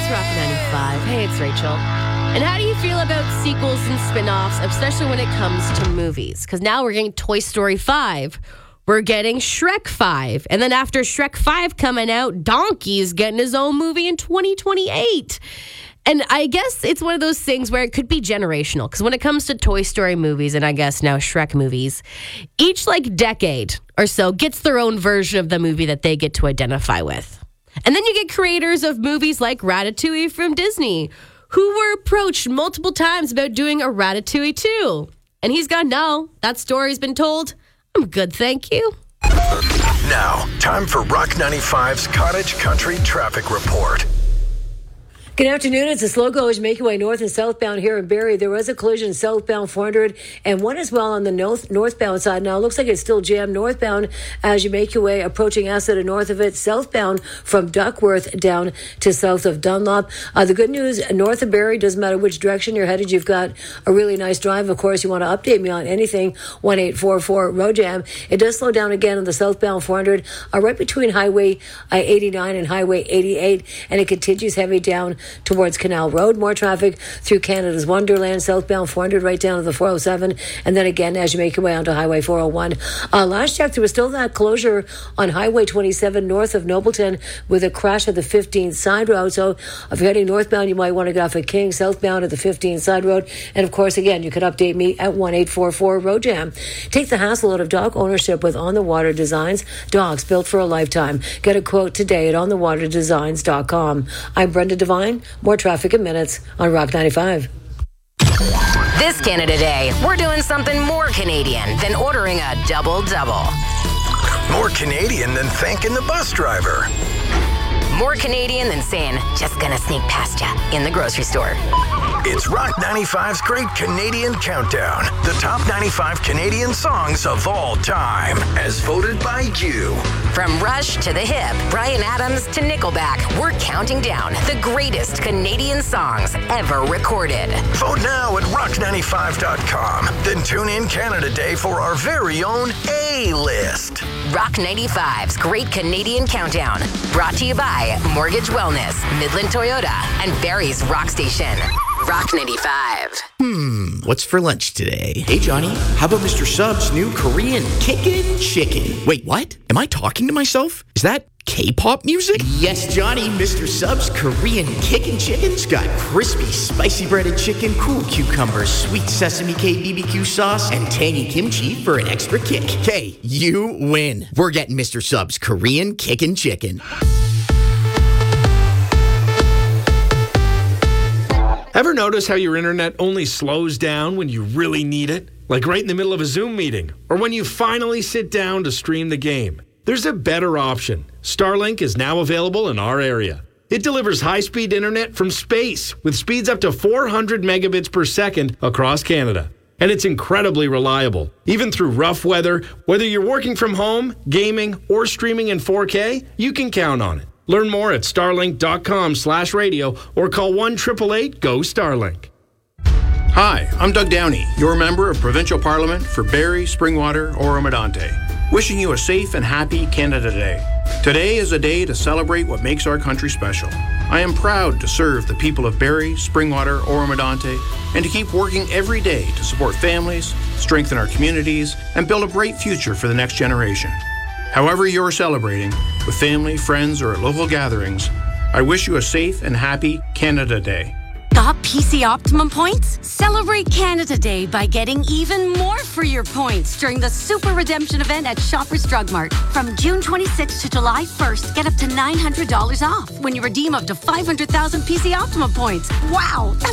It's Rock 95. Hey, it's Rachel. And how do you feel about sequels and spin-offs, especially when it comes to movies? Because now we're getting Toy Story 5. We're getting Shrek 5. And then after Shrek 5 coming out, Donkey's getting his own movie in 2028. And I guess it's one of those things where it could be generational. Because when it comes to Toy Story movies, and I guess now Shrek movies, each decade or so gets their own version of the movie that they get to identify with. And then you get creators of movies like Ratatouille from Disney, who were approached multiple times about doing a Ratatouille 2. And he's gone, no, that story's been told. I'm good, thank you. Now, time for Rock 95's Cottage Country Traffic Report. Good afternoon. It's a slow go as you make your way north and southbound here in Barrie. There was a collision southbound 400 and one as well on the northbound side. Now, it looks like it's still jammed northbound as you make your way approaching Asseta north of it, southbound from Duckworth down to south of Dunlop. The good news, north of Barrie, doesn't matter which direction you're headed, you've got a really nice drive. Of course, you want to update me on anything, 1844 road jam. It does slow down again on the southbound 400, right between Highway 89 and Highway 88, and it continues heavy down towards Canal Road. More traffic through Canada's Wonderland, southbound 400 right down to the 407, and then again as you make your way onto Highway 401. Last check, there was still that closure on Highway 27 north of Nobleton with a crash at the 15th side road. So if you're heading northbound, you might want to get off at King, southbound at the 15th side road. And of course, again, you could update me at 1844 road jam. Take the hassle out of dog ownership with On the Water Designs. Dogs built for a lifetime. Get a quote today at onthewaterdesigns.com. I'm Brenda Devine. More traffic in minutes on Rock 95. This Canada Day, we're doing something more Canadian than ordering a double-double. More Canadian than thanking the bus driver. More Canadian than saying, just gonna sneak past ya in the grocery store. It's Rock 95's Great Canadian Countdown. The top 95 Canadian songs of all time, as voted by you. From Rush to The Hip, Bryan Adams to Nickelback, we're counting down the greatest Canadian songs ever recorded. Vote now at rock95.com. Then tune in Canada Day for our very own A-list. Rock 95's Great Canadian Countdown. Brought to you by Mortgage Wellness, Midland Toyota, and Barrie's Rock Station. Rock 95. What's for lunch today? Hey, Johnny, how about Mr. Sub's new Korean Kickin' Chicken? Wait, what? Am I talking to myself? Is that K-pop music? Yes, Johnny, Mr. Sub's Korean Kickin' Chicken's got crispy, spicy breaded chicken, cool cucumbers, sweet sesame K BBQ sauce, and tangy kimchi for an extra kick. Hey, you win. We're getting Mr. Sub's Korean Kickin' Chicken. Ever notice how your internet only slows down when you really need it? Like right in the middle of a Zoom meeting, or when you finally sit down to stream the game. There's a better option. Starlink is now available in our area. It delivers high-speed internet from space with speeds up to 400 megabits per second across Canada. And it's incredibly reliable. Even through rough weather, whether you're working from home, gaming, or streaming in 4K, you can count on it. Learn more at starlink.com/radio or call 1-888-GO-STARLINK. Hi, I'm Doug Downey, your member of Provincial Parliament for Barrie, Springwater, Oro-Medonte. Wishing you a safe and happy Canada Day. Today is a day to celebrate what makes our country special. I am proud to serve the people of Barrie, Springwater, Oro-Medonte, and to keep working every day to support families, strengthen our communities, and build a bright future for the next generation. However you're celebrating, with family, friends, or at local gatherings, I wish you a safe and happy Canada Day. Got PC Optimum points? Celebrate Canada Day by getting even more for your points during the Super Redemption event at Shoppers Drug Mart. From June 26th to July 1st, get up to $900 off when you redeem up to 500,000 PC Optimum points. Wow, that's